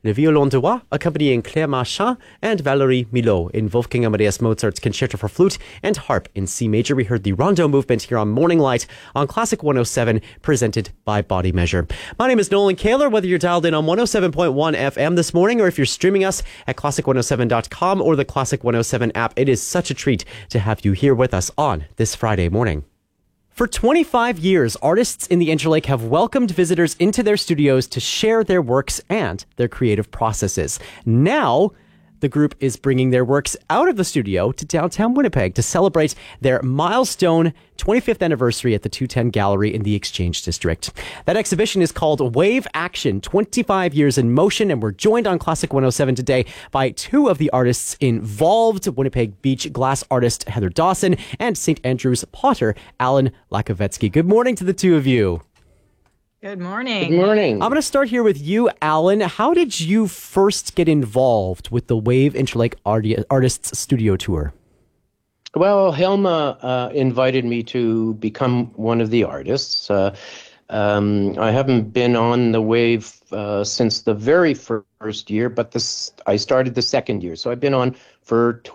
Le violon droit accompanying Claire Marchand and Valérie Milot in Wolfgang Amadeus Mozart's Concerto for Flute and Harp in C major. We heard the Rondo movement here on Morning Light on Classic 107, presented by Body Measure. My name is Nolan Kaler. Whether you're dialed in on 107.1 FM this morning or if you're streaming us at classic107.com or the Classic 107 app, it is such a treat to have you here with us on this Friday morning. For 25 years, artists in the Interlake have welcomed visitors into their studios to share their works and their creative processes. Now, the group is bringing their works out of the studio to downtown Winnipeg to celebrate their milestone 25th anniversary at the 210 Gallery in the Exchange District. That exhibition is called Wave Action, 25 Years in Motion, and we're joined on Classic 107 today by two of the artists involved, Winnipeg Beach glass artist Heather Dawson and St. Andrew's potter Alan Lakovetsky. Good morning to the two of you. Good morning. Good morning. I'm going to start here with you, Alan. How did you first get involved with the Wave Interlake Artists Studio Tour? Well, Helma invited me to become one of the artists. I haven't been on the Wave since the very first year, but I started the second year. So I've been on for